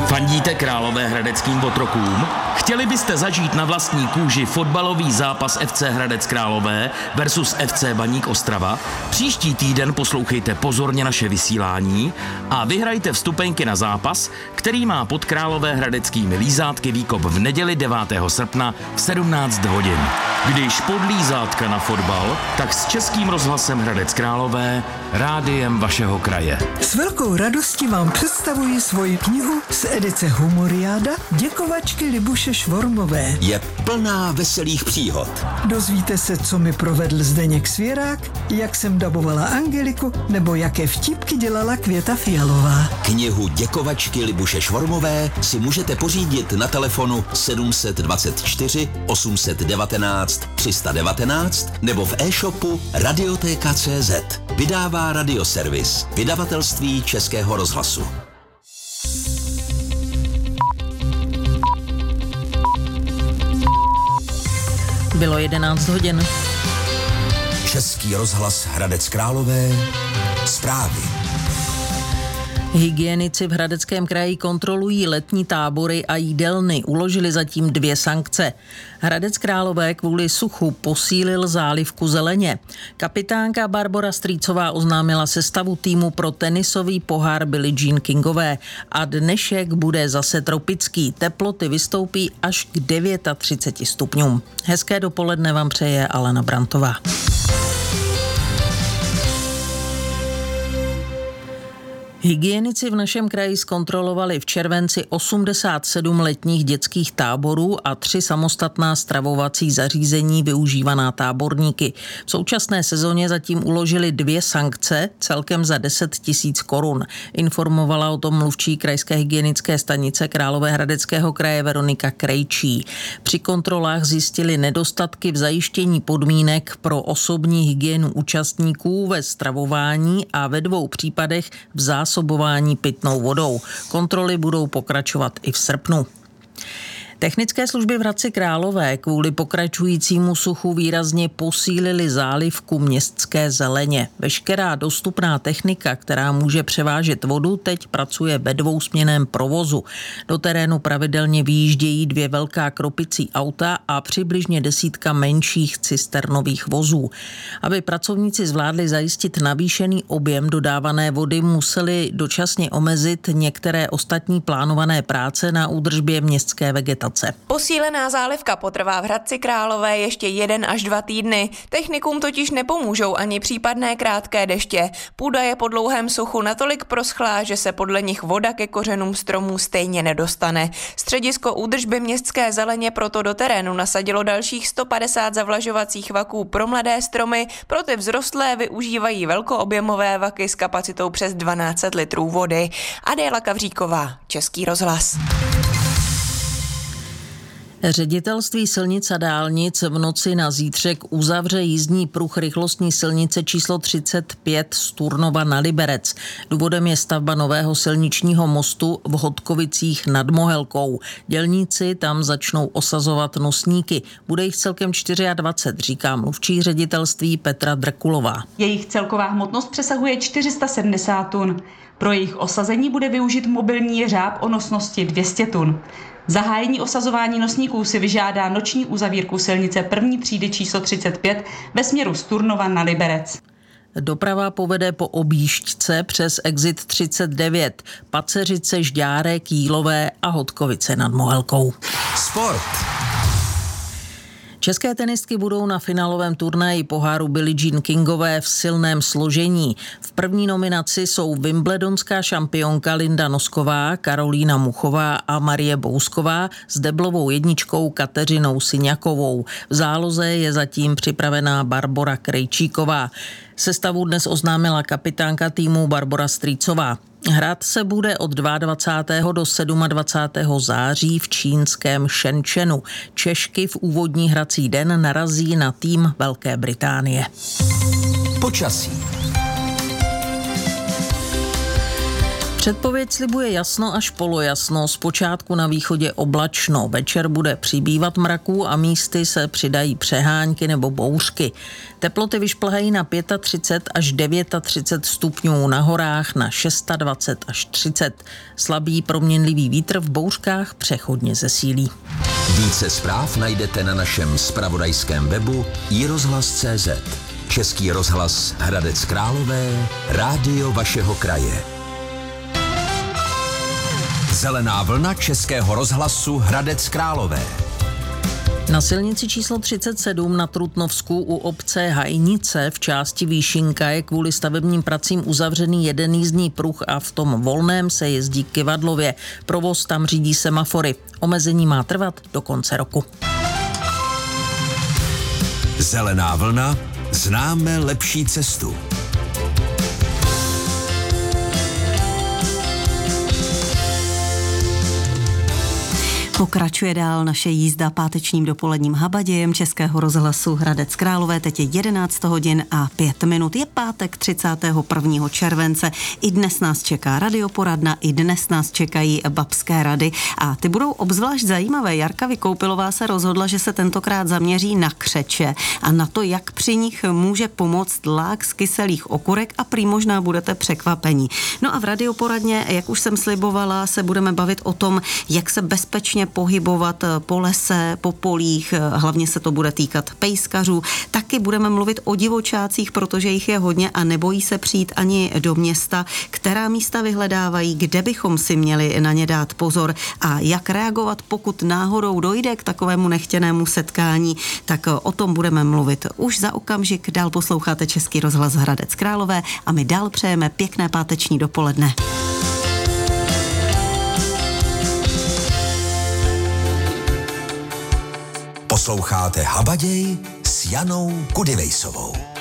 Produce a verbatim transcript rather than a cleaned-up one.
Fandíte královéhradeckým otrokům? Chtěli byste zažít na vlastní kůži fotbalový zápas F C Hradec Králové versus F C Baník Ostrava? Příští týden poslouchejte pozorně naše vysílání a vyhrajte vstupenky na zápas, který má pod královéhradeckými lízátky výkop v neděli devátého srpna v sedmnáct hodin. Když pod lízátka na fotbal, tak s Českým rozhlasem Hradec Králové, rádiem vašeho kraje. S velkou radostí vám představuji svoji knihu z edice Humoriáda Děkovačky Libuše Švormové. Je plná veselých příhod. Dozvíte se, co mi provedl Zdeněk Svěrák, jak jsem dabovala Angeliku, nebo jaké vtipky dělala Květa Fialová. Knihu Děkovačky Libuše Švormové si můžete pořídit na telefonu sedm dvacet čtyři osm devatenáct tři sta devatenáct nebo v e-shopu radioteka tečka cé zet. Vydává Radioservis, vydavatelství Českého rozhlasu. Bylo jedenáct hodin. Český rozhlas Hradec Králové, zprávy. Hygienici v Hradeckém kraji kontrolují letní tábory a jídelny. Uložili zatím dvě sankce. Hradec Králové kvůli suchu posílil zálivku zeleně. Kapitánka Barbora Strýcová oznámila sestavu týmu pro tenisový pohár Billie Jean Kingové. A dnešek bude zase tropický. Teploty vystoupí až k třiceti devíti stupňům. Hezké dopoledne vám přeje Alena Brantová. Hygienici v našem kraji zkontrolovali v červenci osmdesát sedm letních dětských táborů a tři samostatná stravovací zařízení využívaná táborníky. V současné sezóně zatím uložili dvě sankce, celkem za deset tisíc korun. Informovala o tom mluvčí krajské hygienické stanice Královéhradeckého kraje Veronika Krejčí. Při kontrolách zjistili nedostatky v zajištění podmínek pro osobní hygienu účastníků ve stravování a ve dvou případech v zásobování zásobování pitnou vodou. Kontroly budou pokračovat i v srpnu. Technické služby v Hradci Králové kvůli pokračujícímu suchu výrazně posílili zálivku městské zeleně. Veškerá dostupná technika, která může převážet vodu, teď pracuje ve dvousměnném provozu. Do terénu pravidelně vyjíždějí dvě velká kropicí auta a přibližně desítka menších cisternových vozů. Aby pracovníci zvládli zajistit navýšený objem dodávané vody, museli dočasně omezit některé ostatní plánované práce na údržbě městské vegetace. Posílená zálivka potrvá v Hradci Králové ještě jeden až dva týdny. Technikům totiž nepomůžou ani případné krátké deště. Půda je po dlouhém suchu natolik proschlá, že se podle nich voda ke kořenům stromů stejně nedostane. Středisko údržby městské zeleně proto do terénu nasadilo dalších sto padesát zavlažovacích vaků pro mladé stromy, pro ty vzrostlé využívají velkoobjemové vaky s kapacitou přes dvanáct litrů vody. Adéla Kavříková, Český rozhlas. Ředitelství silnic a dálnic v noci na zítřek uzavře jízdní pruh rychlostní silnice číslo třicet pět z Turnova na Liberec. Důvodem je stavba nového silničního mostu v Hodkovicích nad Mohelkou. Dělníci tam začnou osazovat nosníky. Bude jich celkem dvacet čtyři, říká mluvčí ředitelství Petra Drkulová. Jejich celková hmotnost přesahuje čtyři sta sedmdesát tun. Pro jejich osazení bude využit mobilní jeřáb o nosnosti dvě stě tun. Zahájení osazování nosníků si vyžádá noční uzavírku silnice první třídy číslo třicet pět ve směru z Turnova na Liberec. Doprava povede po objížďce přes exit třicet devět, Paceřice, Žďárek, Jílové a Hodkovice nad Mohelkou. Sport. České tenistky budou na finálovém turnaji poháru Billie Jean Kingové v silném složení. V první nominaci jsou wimbledonská šampionka Linda Nosková, Karolína Muchová a Marie Bousková s deblovou jedničkou Kateřinou Syňakovou. V záloze je zatím připravená Barbora Krejčíková. Sestavu dnes oznámila kapitánka týmu Barbora Strýcová. Hrát se bude od dvacátého druhého do dvacátého sedmého září v čínském Shenzhenu. Češky v úvodní hrací den narazí na tým Velké Británie. Počasí. Předpověď slibuje jasno až polojasno, zpočátku na východě oblačno, večer bude přibývat mraků a místy se přidají přehánky nebo bouřky. Teploty vyšplhají na třicet pět až třicet devět stupňů, na horách na dvacet šest až třicet. Slabý proměnlivý vítr v bouřkách přechodně zesílí. Více zpráv najdete na našem zpravodajském webu i rozhlas tečka cé zet. Český rozhlas Hradec Králové, rádio vašeho kraje. Zelená vlna Českého rozhlasu Hradec Králové. Na silnici číslo třicet sedm na Trutnovsku u obce Hajnice v části Výšinka je kvůli stavebním pracím uzavřený jeden jízdní pruh a v tom volném se jezdí k Kyvadlově. Provoz tam řídí semafory. Omezení má trvat do konce roku. Zelená vlna, známe lepší cestu. Pokračuje dál naše jízda pátečním dopoledním habadějem Českého rozhlasu Hradec Králové. Teď je jedenáct hodin a pět minut. Je pátek třicátého prvního července. I dnes nás čeká radioporadna, i dnes nás čekají babské rady a ty budou obzvlášť zajímavé. Jarka Vykoupilová se rozhodla, že se tentokrát zaměří na křeče a na to, jak při nich může pomoct lák z kyselých okurek a prý možná budete překvapení. No a v radioporadně, jak už jsem slibovala, se budeme bavit o tom, jak se bezpečně pohybovat po lese, po polích, hlavně se to bude týkat pejskařů. Taky budeme mluvit o divočácích, protože jich je hodně a nebojí se přijít ani do města, která místa vyhledávají, kde bychom si měli na ně dát pozor a jak reagovat, pokud náhodou dojde k takovému nechtěnému setkání, tak o tom budeme mluvit už za okamžik. Dál posloucháte Český rozhlas Hradec Králové a my dál přejeme pěkné páteční dopoledne. Posloucháte Habaděj s Janou Kudivejsovou.